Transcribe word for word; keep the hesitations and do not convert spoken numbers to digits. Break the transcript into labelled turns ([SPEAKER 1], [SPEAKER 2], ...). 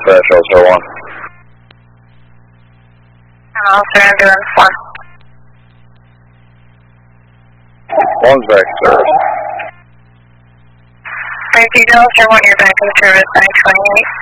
[SPEAKER 1] dispatch, also one.
[SPEAKER 2] And also ambulance one.
[SPEAKER 1] One's back to service.
[SPEAKER 2] Thank you, Delta one, you're back in service nine twenty-eight.